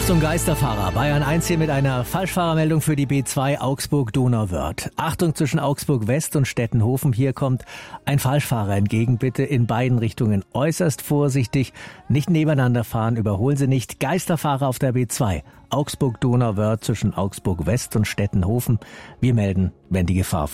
Achtung Geisterfahrer, Bayern 1 hier mit einer Falschfahrermeldung für die B2 Augsburg-Donauwörth. Achtung zwischen Augsburg West und Stettenhofen, hier kommt ein Falschfahrer entgegen. Bitte in beiden Richtungen äußerst vorsichtig, nicht nebeneinander fahren, überholen Sie nicht. Geisterfahrer auf der B2 Augsburg-Donauwörth zwischen Augsburg West und Stettenhofen. Wir melden, wenn die Gefahr